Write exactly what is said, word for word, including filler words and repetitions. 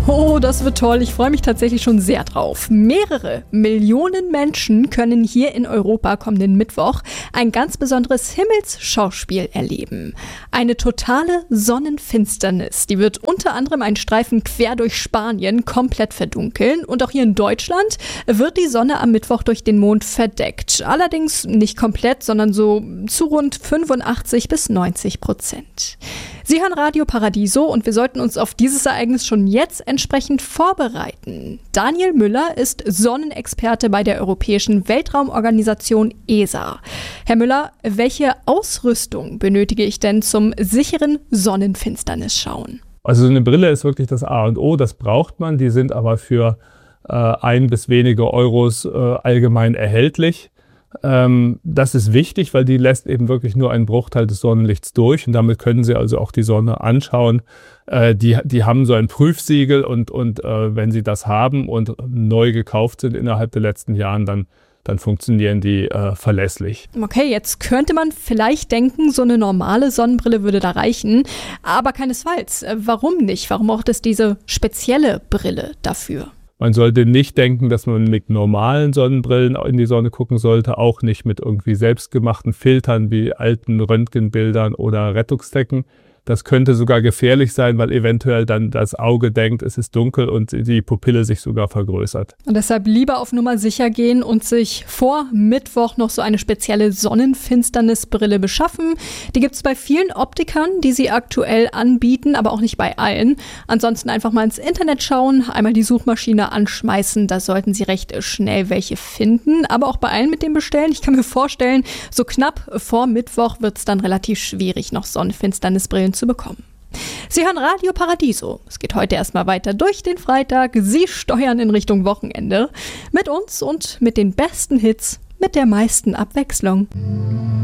Oh, das wird toll. Ich freue mich tatsächlich schon sehr drauf. Mehrere Millionen Menschen können hier in Europa kommenden Mittwoch ein ganz besonderes Himmelsschauspiel erleben. Eine totale Sonnenfinsternis. Die wird unter anderem einen Streifen quer durch Spanien komplett verdunkeln. Und auch hier in Deutschland wird die Sonne am Mittwoch durch den Mond verdeckt. Allerdings nicht komplett, sondern so zu rund fünfundachtzig bis neunzig Prozent. Sie hören Radio Paradiso und wir sollten uns auf dieses Ereignis schon jetzt entsprechend vorbereiten. Daniel Müller ist Sonnenexperte bei der Europäischen Weltraumorganisation E S A. Herr Müller, welche Ausrüstung benötige ich denn zum sicheren Sonnenfinsternisschauen? Also so eine Brille ist wirklich das A und O, das braucht man. Die sind aber für äh, ein bis wenige Euros äh, allgemein erhältlich. Ähm, das ist wichtig, weil die lässt eben wirklich nur einen Bruchteil des Sonnenlichts durch und damit können Sie also auch die Sonne anschauen. Äh, die, die haben so ein Prüfsiegel und, und äh, wenn Sie das haben und neu gekauft sind innerhalb der letzten Jahren, dann, dann funktionieren die äh, verlässlich. Okay, jetzt könnte man vielleicht denken, so eine normale Sonnenbrille würde da reichen, aber keinesfalls. Warum nicht? Warum braucht es diese spezielle Brille dafür? Man sollte nicht denken, dass man mit normalen Sonnenbrillen in die Sonne gucken sollte, auch nicht mit irgendwie selbstgemachten Filtern wie alten Röntgenbildern oder Rettungsdecken. Das könnte sogar gefährlich sein, weil eventuell dann das Auge denkt, es ist dunkel und die Pupille sich sogar vergrößert. Und deshalb lieber auf Nummer sicher gehen und sich vor Mittwoch noch so eine spezielle Sonnenfinsternisbrille beschaffen. Die gibt es bei vielen Optikern, die sie aktuell anbieten, aber auch nicht bei allen. Ansonsten einfach mal ins Internet schauen, einmal die Suchmaschine anschmeißen, da sollten Sie recht schnell welche finden. Aber auch bei allen mit dem Bestellen. Ich kann mir vorstellen, so knapp vor Mittwoch wird es dann relativ schwierig, noch Sonnenfinsternisbrillen zu bekommen. Sie hören Radio Paradiso. Es geht heute erstmal weiter durch den Freitag. Sie steuern in Richtung Wochenende. Mit uns und mit den besten Hits, mit der meisten Abwechslung.